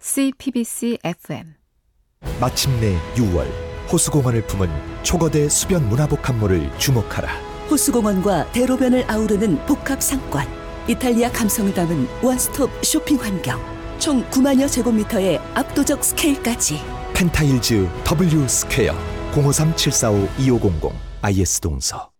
CPBC FM. 마침내 6월 호수공원을 품은 초거대 수변 문화복합물을 주목하라. 호수공원과 대로변을 아우르는 복합상권, 이탈리아 감성을 담은 원스톱 쇼핑 환경, 총 9만여 제곱미터의 압도적 스케일까지. 펜타일즈 W 스퀘어 053-745-2500 IS동서.